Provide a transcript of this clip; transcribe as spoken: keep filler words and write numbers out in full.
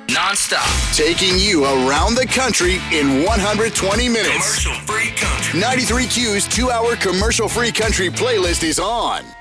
Non-stop. Taking you around the country in one hundred twenty minutes. Commercial-free country. ninety-three Q's two-hour commercial-free country playlist is on.